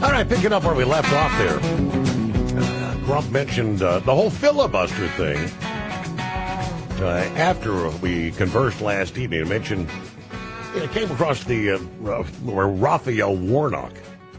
All right, picking up where we left off there. Grump mentioned the whole filibuster thing. After we conversed last evening, I mentioned it came across the where Raphael Warnock,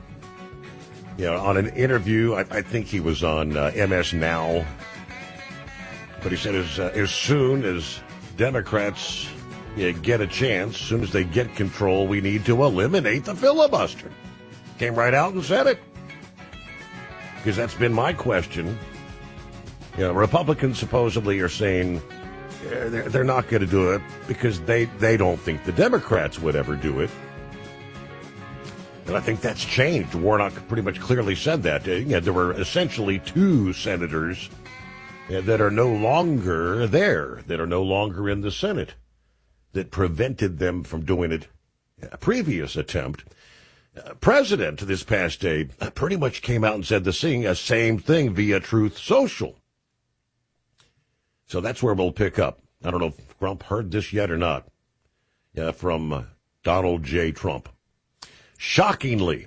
on an interview. I think he was on MS Now, but he said as soon as Democrats get a chance, as soon as they get control, we need to eliminate the filibuster. Came right out and said it. Because that's been my question. Republicans supposedly are saying they're not going to do it because they don't think the Democrats would ever do it. And I think that's changed. Warnock pretty much clearly said that. There were essentially two senators that are no longer there, that are no longer in the Senate, that prevented them from doing it a previous attempt. President this past day pretty much came out and said the same thing via Truth Social. So that's where we'll pick up. I don't know if Trump heard this yet or not, from Donald J. Trump. Shockingly,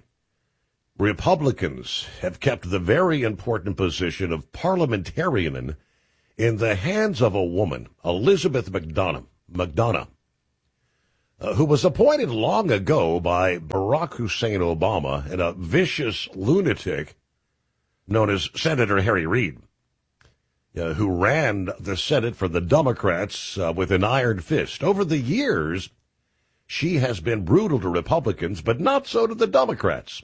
Republicans have kept the very important position of parliamentarian in the hands of a woman, Elizabeth McDonough, who was appointed long ago by Barack Hussein Obama and a vicious lunatic known as Senator Harry Reid, who ran the Senate for the Democrats with an iron fist. Over the years, she has been brutal to Republicans, but not so to the Democrats.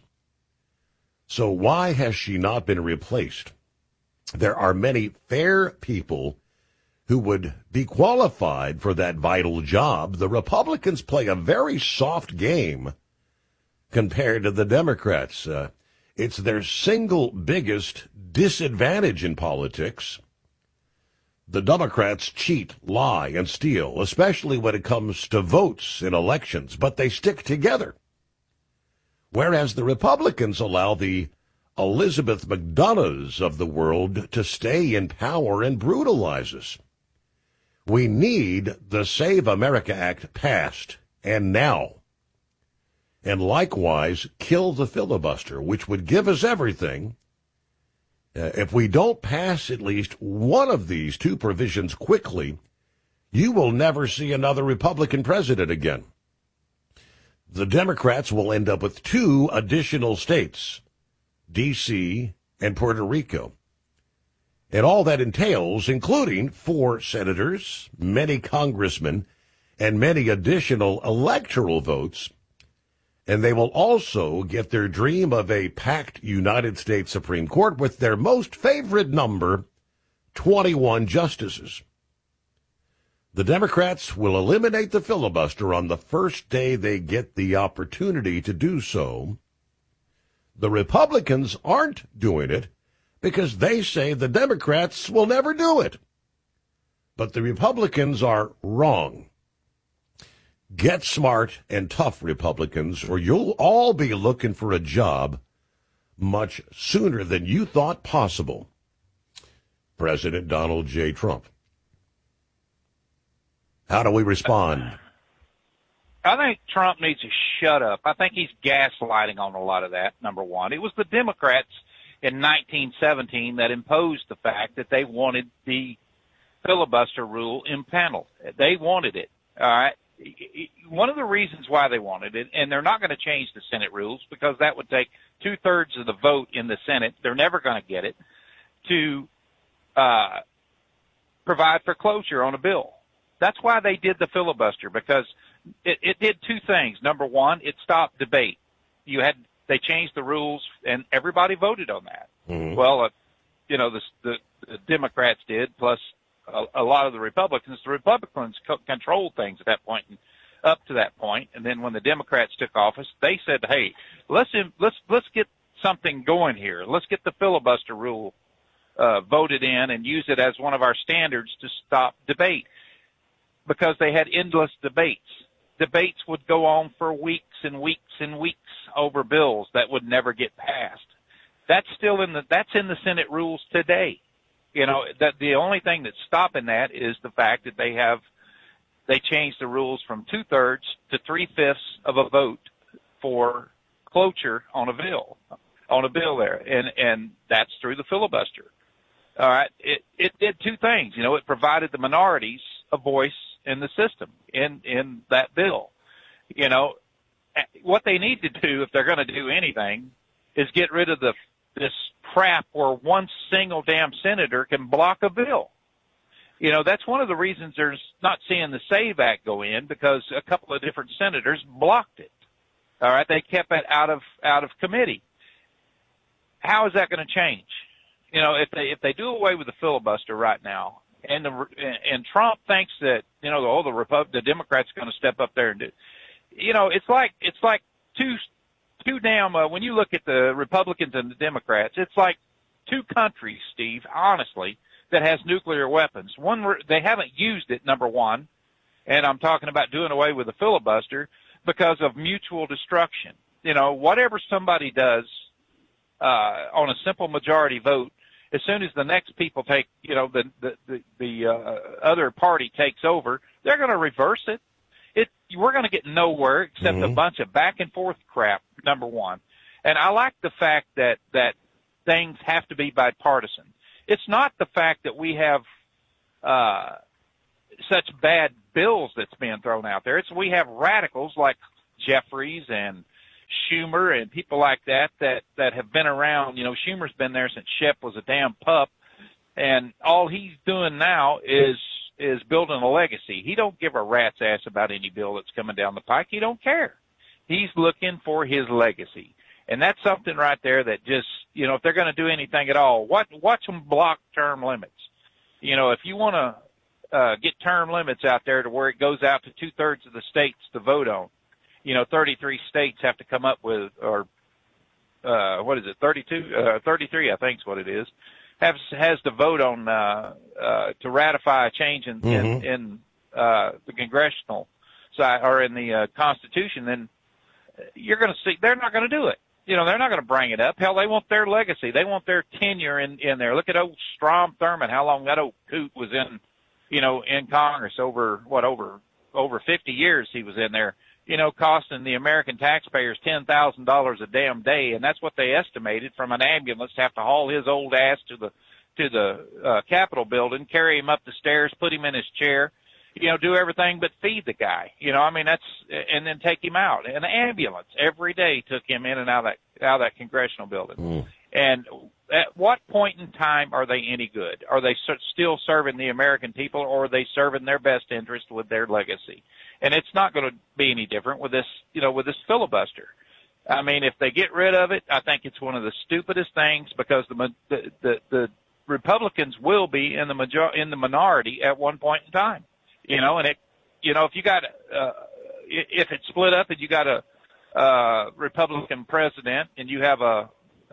So why has she not been replaced? There are many fair people who would be qualified for that vital job. The Republicans play a very soft game compared to the Democrats. It's their single biggest disadvantage in politics. The Democrats cheat, lie, and steal, especially when it comes to votes in elections, but they stick together. Whereas the Republicans allow the Elizabeth McDonoughs of the world to stay in power and brutalize us. We need the Save America Act passed, and now. And likewise, kill the filibuster, which would give us everything. If we don't pass at least one of these two provisions quickly, you will never see another Republican president again. The Democrats will end up with two additional states, D.C. and Puerto Rico. And all that entails, including 4 senators, many congressmen, and many additional electoral votes. And they will also get their dream of a packed United States Supreme Court with their most favorite number, 21 justices. The Democrats will eliminate the filibuster on the first day they get the opportunity to do so. The Republicans aren't doing it because they say the Democrats will never do it. But the Republicans are wrong. Get smart and tough, Republicans, or you'll all be looking for a job much sooner than you thought possible. President Donald J. Trump. How do we respond? I think Trump needs to shut up. I think he's gaslighting on a lot of that, number one. It was the Democrats in 1917 that imposed the fact that they wanted the filibuster rule impaneled. They wanted it. All right. One of the reasons why they wanted it, and they're not going to change the Senate rules because that would take 2/3 of the vote in the Senate. They're never going to get it to provide for cloture on a bill. That's why they did the filibuster, because it did two things. Number one, it stopped debate. They changed the rules, and everybody voted on that. Mm-hmm. Well, the Democrats did, plus a lot of the Republicans. The Republicans controlled things at that point, and up to that point. And then when the Democrats took office, they said, "Hey, let's get something going here. Let's get the filibuster rule voted in and use it as one of our standards to stop debate," because they had endless debates. Debates would go on for weeks and weeks and weeks over bills that would never get passed. That's in the Senate rules today. That the only thing that's stopping that is the fact that they changed the rules from 2/3 to 3/5 of a vote for cloture on a bill. on a bill there, and that's through the filibuster. All right, it did two things. You know, it provided the minorities a voice in the system in that bill. You know, what they need to do if they're going to do anything is get rid of this crap where one single damn senator can block a bill. You know, that's one of the reasons there's not seeing the SAVE Act go in, because a couple of different senators blocked it. All right, they kept it out of committee. How is that going to change? You know, if they do away with the filibuster right now, and Trump thinks that, you know, the Democrats are going to step up there and do, you know, it's like two damn when you look at the Republicans and the Democrats, it's like two countries, Steve, honestly, that has nuclear weapons. One, they haven't used it, number one, and I'm talking about doing away with the filibuster because of mutual destruction. You know, whatever somebody does on a simple majority vote, as soon as the next people take, you know, the other party takes over, they're going to reverse it. We're going to get nowhere except a bunch of back and forth crap, number one. And I like the fact that things have to be bipartisan. It's not the fact that we have such bad bills that's being thrown out there. It's we have radicals like Jeffries and Schumer and people like that have been around. You know, Schumer's been there since Shep was a damn pup, and all he's doing now is building a legacy. He don't give a rat's ass about any bill that's coming down the pike. He don't care. He's looking for his legacy. And that's something right there that just, you know, if they're going to do anything at all, watch them block term limits. You know, if you want to get term limits out there to where it goes out to 2/3 of the states to vote on, you know, 33 states have to come up with, or what is it, 33, I think is what it is, has to vote on to ratify a change in the congressional side or in the Constitution, then you're going to see they're not going to do it. You know, they're not going to bring it up. Hell, they want their legacy. They want their tenure in there. Look at old Strom Thurmond, how long that old coot was in Congress, over 50 years he was in there, you know, costing the American taxpayers $10,000 a damn day. And that's what they estimated from an ambulance to have to haul his old ass to the Capitol building, carry him up the stairs, put him in his chair, you know, do everything but feed the guy. You know, I mean, and then take him out. An ambulance every day took him in and out of that congressional building. And at what point in time are they any good? Are they still serving the American people, or are they serving their best interest with their legacy? And it's not going to be any different with this, you know, with this filibuster. I mean, if they get rid of it, I think it's one of the stupidest things, because the Republicans will be in the minority at one point in time. You know, and if you got if it's split up and you got a Republican president and you have a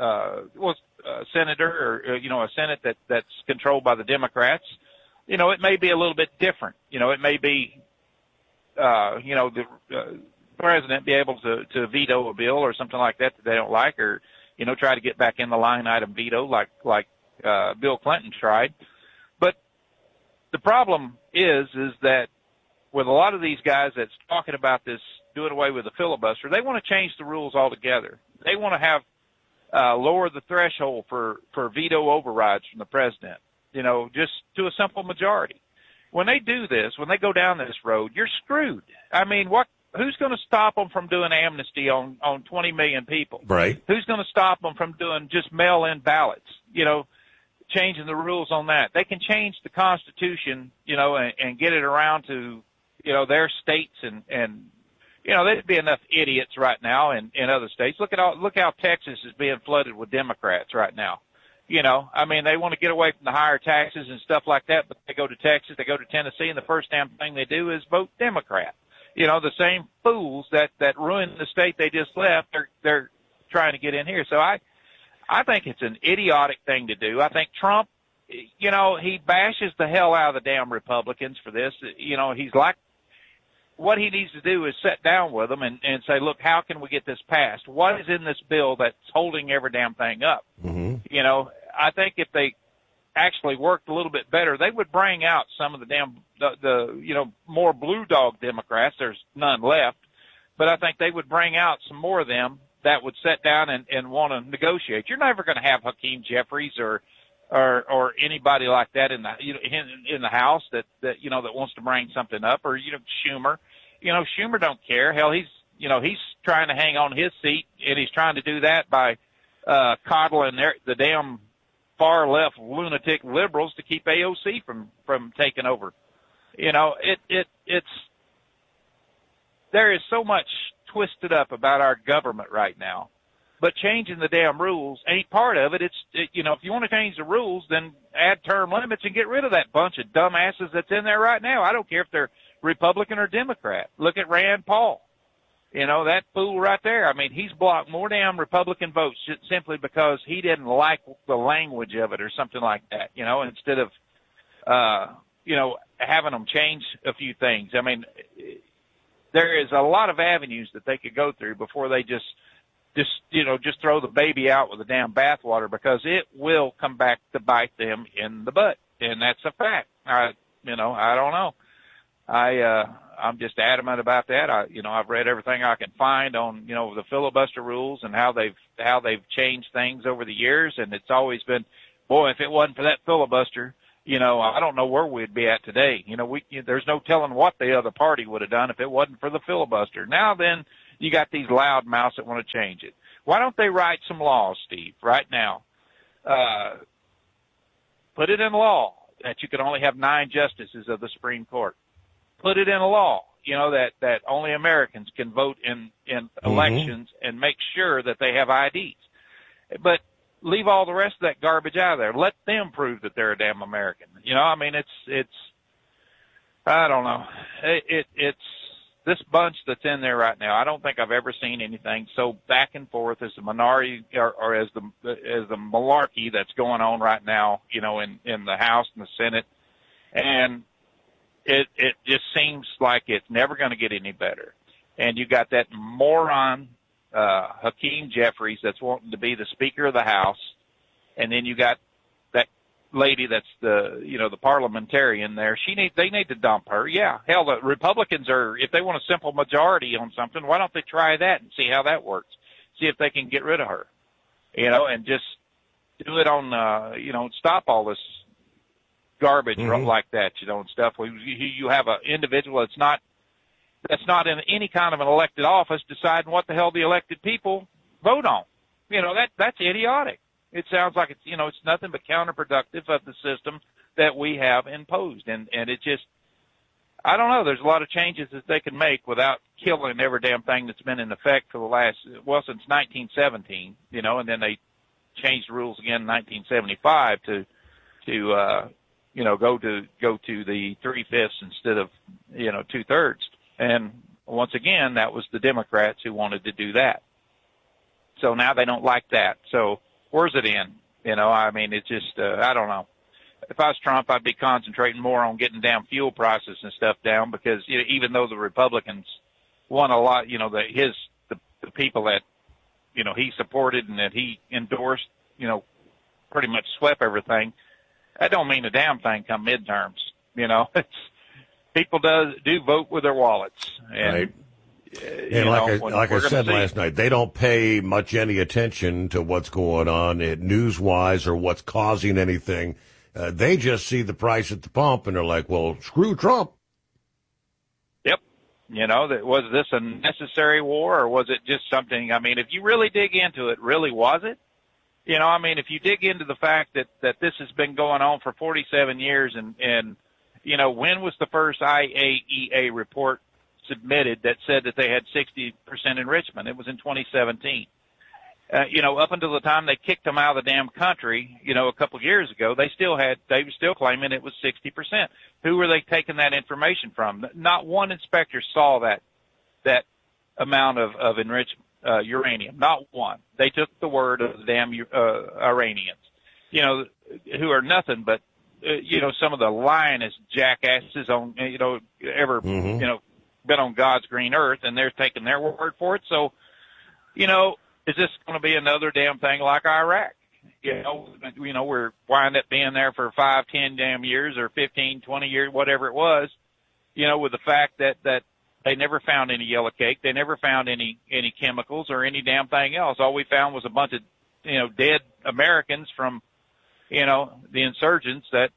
senator, or, you know, a Senate that's controlled by the Democrats, you know, it may be a little bit different. You know, it may be, you know, the president be able to veto a bill or something like that they don't like, or, you know, try to get back in the line item veto like Bill Clinton tried. But the problem is that with a lot of these guys that's talking about this doing away with the filibuster, they want to change the rules altogether. They want to have lower the threshold for veto overrides from the president, you know, just to a simple majority. When they do this, when they go down this road, you're screwed. I mean, who's going to stop them from doing amnesty on 20 million people? Right. Who's going to stop them from doing just mail-in ballots, you know, changing the rules on that? They can change the Constitution, you know, and get it around to, you know, their states, and you know, there'd be enough idiots right now in other states. Look how Texas is being flooded with Democrats right now. You know, I mean, they want to get away from the higher taxes and stuff like that, but they go to Texas, they go to Tennessee, and the first damn thing they do is vote Democrat. You know, the same fools that ruined the state they just left, they're trying to get in here. So I think it's an idiotic thing to do. I think Trump, you know, he bashes the hell out of the damn Republicans for this. You know, he's like, what he needs to do is sit down with them and say, look, how can we get this passed? What is in this bill that's holding every damn thing up? Mm-hmm. You know, I think if they actually worked a little bit better, they would bring out some of the you know, more blue dog Democrats. There's none left, but I think they would bring out some more of them that would sit down and want to negotiate. You're never going to have Hakeem Jeffries or anybody like that in the House that wants to bring something up, or Schumer. Schumer don't care. Hell, he's trying to hang on his seat, and he's trying to do that by coddling the damn far left lunatic liberals to keep AOC from taking over. It's there is so much twisted up about our government right now. But changing the damn rules ain't part of it. If you want to change the rules, then add term limits and get rid of that bunch of dumbasses that's in there right now. I don't care if they're Republican or Democrat. Look at Rand Paul. That fool right there. I mean, he's blocked more damn Republican votes simply because he didn't like the language of it or something like that, instead of, having them change a few things. I mean, there is a lot of avenues that they could go through before they just throw the baby out with the damn bathwater, because it will come back to bite them in the butt. And that's a fact. I don't know. I'm just adamant about that. I've read everything I can find on, the filibuster rules and how they've changed things over the years. And it's always been, boy, if it wasn't for that filibuster, I don't know where we'd be at today. There's no telling what the other party would have done if it wasn't for the filibuster. Now then, you got these loud mouths that want to change it. Why don't they write some laws, Steve, right now? Put it in law that you can only have 9 justices of the Supreme Court. Put it in a law, that only Americans can vote in elections and make sure that they have IDs. But leave all the rest of that garbage out of there. Let them prove that they're a damn American. It's I don't know. It's this bunch that's in there right now. I don't think I've ever seen anything so back and forth as the minority or as the malarkey that's going on right now, in the House and the Senate. And it just seems like it's never going to get any better. And you got that moron, Hakeem Jeffries, that's wanting to be the Speaker of the House. And then you got that lady that's the parliamentarian there. They need to dump her. Yeah. Hell, the Republicans if they want a simple majority on something, why don't they try that and see how that works? See if they can get rid of her, and just do it on, stop all this garbage like that, and stuff. You have an individual that's not in any kind of an elected office deciding what the hell the elected people vote on. That's idiotic. It sounds like it's nothing but counterproductive of the system that we have imposed. And it just, I don't know, there's a lot of changes that they can make without killing every damn thing that's been in effect for since 1917, and then they changed the rules again in 1975 to go to the 3/5 instead of, 2/3. And once again, that was the Democrats who wanted to do that. So now they don't like that. So where's it in? It's just, I don't know. If I was Trump, I'd be concentrating more on getting damn fuel prices and stuff down, because even though the Republicans won a lot, the people that, he supported and that he endorsed, pretty much swept everything. That don't mean a damn thing come midterms. It's people do vote with their wallets. And, right. And like I said last night, they don't pay much any attention to what's going on news-wise or what's causing anything. They just see the price at the pump, and they're like, well, screw Trump. Yep. Was this a necessary war, or was it just something? I mean, if you really dig into it, really was it? If you dig into the fact that this has been going on for 47 years and when was the first IAEA report submitted that said that they had 60% enrichment? It was in 2017. Up until the time they kicked them out of the damn country, a couple of years ago, they were still claiming it was 60%. Who were they taking that information from? Not one inspector saw that amount of enriched uranium. Not one. They took the word of the damn Iranians, who are nothing but, some of the lionest jackasses on, ever, been on God's green earth, and they're taking their word for it. So, is this going to be another damn thing like Iraq? We're wind up being there for 5, 10 damn years or 15, 20 years, whatever it was, with the fact that They never found any yellow cake. They never found any chemicals or any damn thing else. All we found was a bunch of, dead Americans from, the insurgents that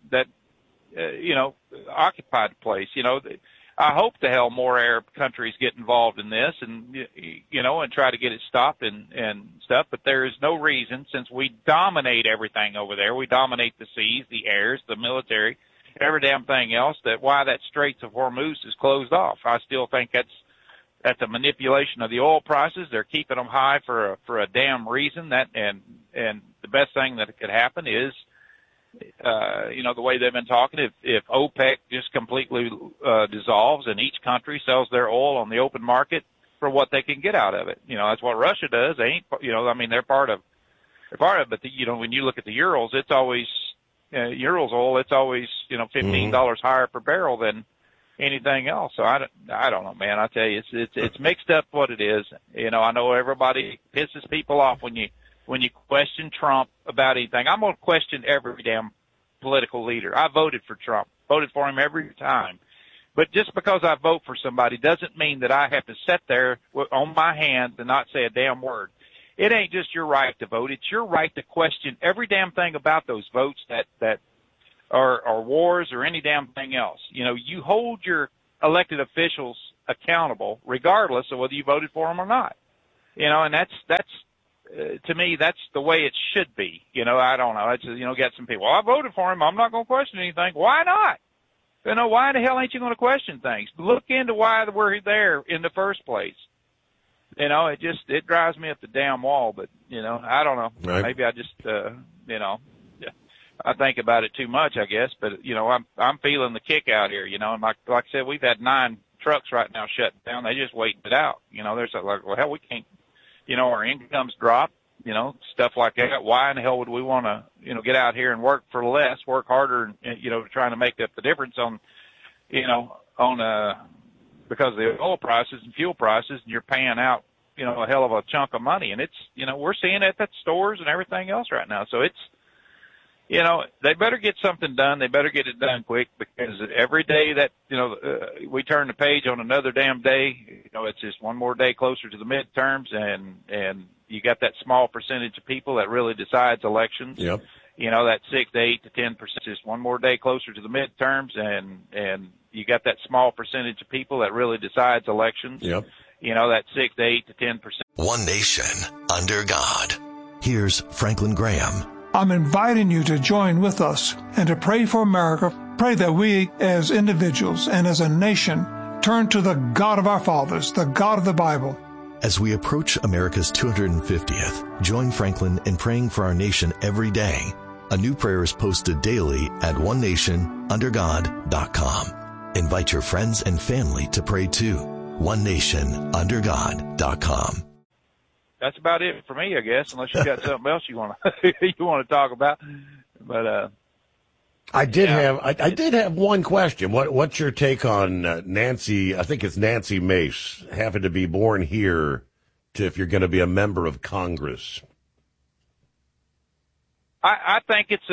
occupied the place. I hope the hell more Arab countries get involved in this and, and try to get it stopped and stuff. But there is no reason, since we dominate everything over there. We dominate the seas, the airs, the military, every damn thing else, that why that Straits of Hormuz is closed off. I still think that's a manipulation of the oil prices. They're keeping them high for a damn reason. And the best thing that could happen is, the way they've been talking, if OPEC just completely dissolves and each country sells their oil on the open market for what they can get out of it. That's what Russia does. They ain't, they're part of it. But when you look at the Urals, it's always Urals oil. It's always $15 higher per barrel than anything else. So I don't know, man. I tell you, it's mixed up what it is. I know everybody pisses people off when you question Trump about anything. I'm going to question every damn political leader. I voted for Trump, voted for him every time. But just because I vote for somebody doesn't mean that I have to sit there on my hands and not say a damn word. It ain't just your right to vote. It's your right to question every damn thing about those votes that are wars or any damn thing else. You hold your elected officials accountable regardless of whether you voted for them or not. And that's to me, that's the way it should be. I don't know. It's, get some people, well, I voted for him. I'm not going to question anything. Why not? Why the hell ain't you going to question things? Look into why we're there in the first place. It drives me up the damn wall, but, I don't know. Right. Maybe I just, I think about it too much, I guess, but, I'm feeling the kick out here, and like I said, we've had 9 trucks right now shut down. They just waiting it out. There's like, well, hell, we can't, our incomes drop, stuff like that. Why in the hell would we want to, get out here and work for less, work harder, and, trying to make up the difference on, because of the oil prices and fuel prices, and you're paying out, a hell of a chunk of money. And it's, we're seeing it at stores and everything else right now. So it's, they better get something done. They better get it done quick, because every day that, we turn the page on another damn day, it's just one more day closer to the midterms, and you got that small percentage of people that really decides elections. Yep. That 6 to 8 to 10%, just one more day closer to the midterms, and you got that small percentage of people that really decides elections. Yep. That 6 to 8 to 10%. One nation under God. Here's Franklin Graham. I'm inviting you to join with us and to pray for America. Pray that we as individuals and as a nation turn to the God of our fathers, the God of the Bible. As we approach America's 250th, join Franklin in praying for our nation every day. A new prayer is posted daily at onenationundergod.com. Invite your friends and family to pray too. onenationundergod.com. That's about it for me, I guess, unless you got something else you want to talk about. But I did have one question. What's your take on Nancy? I think it's Nancy Mace having to be born here if you're going to be a member of Congress. I think it's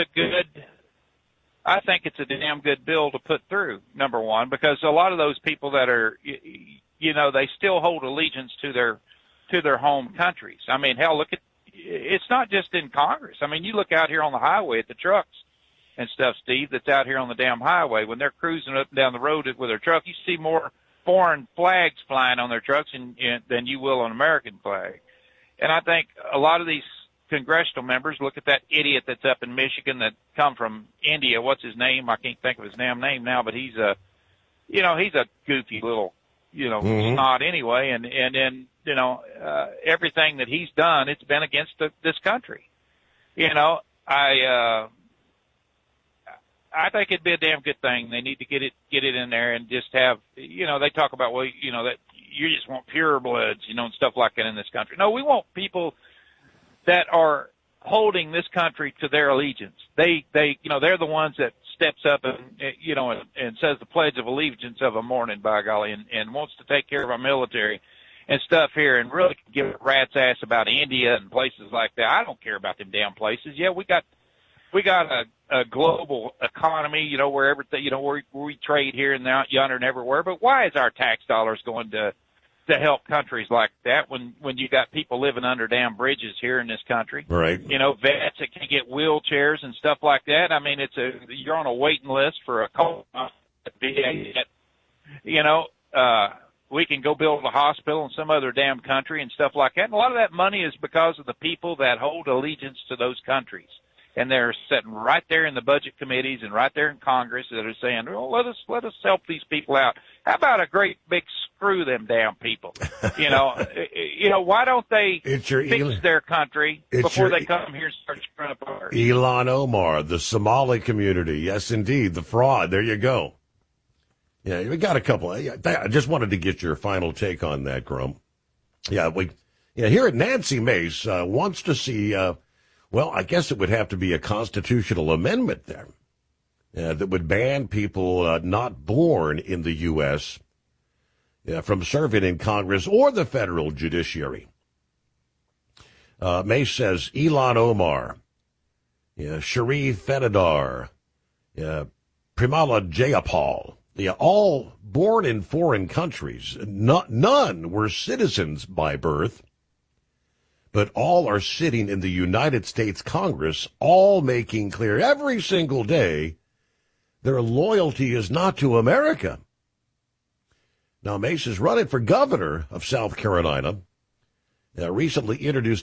a damn good bill to put through. Number one, because a lot of those people that are, they still hold allegiance to their home countries. I mean, hell, it's not just in Congress. I mean, you look out here on the highway at the trucks and stuff, Steve, that's out here on the damn highway. When they're cruising up and down the road with their truck, you see more foreign flags flying on their trucks than you will an American flag. And I think a lot of these congressional members, look at that idiot that's up in Michigan that come from India. What's his name? I can't think of his damn name now, but he's a goofy little, snot anyway. And then, everything that he's done, it's been against this country. I think it'd be a damn good thing. They need to get it in there and just have, they talk about, that you just want purebloods, and stuff like that in this country. No, we want people that are holding this country to their allegiance. They're the ones that steps up and says the Pledge of Allegiance of a morning, by golly, and wants to take care of our military and stuff here, and really give a rat's ass about India and places like that. I don't care about them damn places. Yeah, we got we got a global economy, you know, where everything, you know, where we trade here and out yonder and everywhere. But why is our tax dollars going to help countries like that when you got people living under damn bridges here in this country? Right. You know, vets that can get wheelchairs and stuff like that. I mean, you're on a waiting list for a call. You know, we can go build a hospital in some other damn country and stuff like that. And a lot of that money is because of the people that hold allegiance to those countries. And they're sitting right there in the budget committees and right there in Congress that are saying, "Oh, let us help these people out." How about a great big screw them damn people? You know, why don't they fix their country before they come here and start screwing up ours? Ilhan Omar, the Somali community, yes, indeed, the fraud. There you go. Yeah, we got a couple. I just wanted to get your final take on that, Grum. Yeah, here at Nancy Mace wants to see. Well, I guess it would have to be a constitutional amendment there that would ban people not born in the U.S. From serving in Congress or the federal judiciary. Mace says Ilhan Omar, Sharif Fedadar, Primala Jayapal, all born in foreign countries. None were citizens by birth. But all are sitting in the United States Congress, all making clear every single day their loyalty is not to America. Now, Mace is running for governor of South Carolina, recently introduced